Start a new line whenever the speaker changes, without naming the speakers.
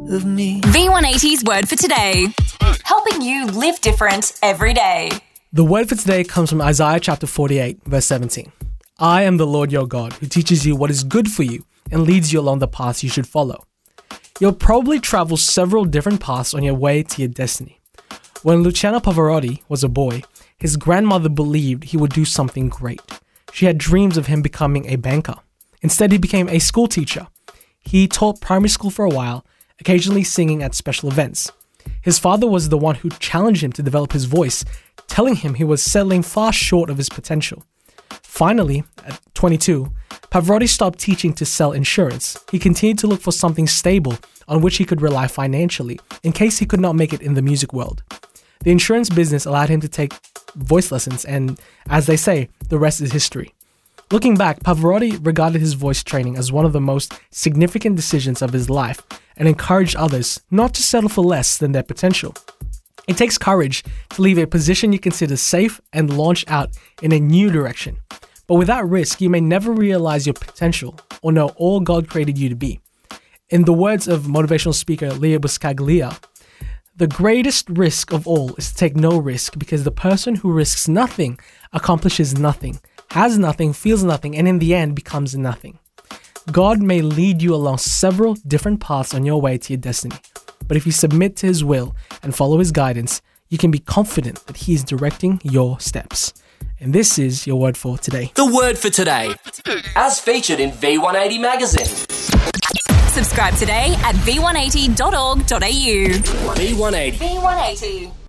of me.
V180's Word for Today. Helping you live different every day.
The word for today comes from Isaiah chapter 48, verse 17. I am the Lord your God, who teaches you what is good for you and leads you along the paths you should follow. You'll probably travel several different paths on your way to your destiny. When Luciano Pavarotti was a boy, his grandmother believed he would do something great. She had dreams of him becoming a banker. Instead, he became a school teacher. He taught primary school for a while, occasionally singing at special events. His father was the one who challenged him to develop his voice, telling him he was settling far short of his potential. Finally, at 22, Pavarotti stopped teaching to sell insurance. He continued to look for something stable on which he could rely financially, in case he could not make it in the music world. The insurance business allowed him to take voice lessons, and as they say, the rest is history. Looking back, Pavarotti regarded his voice training as one of the most significant decisions of his life and encouraged others not to settle for less than their potential. It takes courage to leave a position you consider safe and launch out in a new direction. But without risk, you may never realize your potential or know all God created you to be. In the words of motivational speaker Leo Buscaglia, the greatest risk of all is to take no risk, because the person who risks nothing accomplishes nothing, has nothing, feels nothing, and in the end becomes nothing. God may lead you along several different paths on your way to your destiny, but if you submit to His will and follow His guidance, you can be confident that He is directing your steps. And this is your word for today.
The word for today, as featured in V180 magazine.
Subscribe today at v180.org.au.
V180.
V180.